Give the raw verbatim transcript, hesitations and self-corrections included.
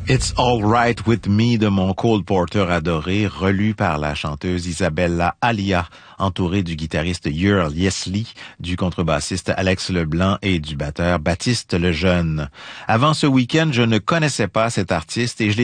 It's All Right With Me de mon Cole Porter adoré, relu par la chanteuse Isabella Alia, entourée du guitariste Earl Yesley, du contrebassiste Alex Leblanc et du batteur Baptiste Lejeune. Avant ce week-end, je ne connaissais pas cet artiste et je l'ai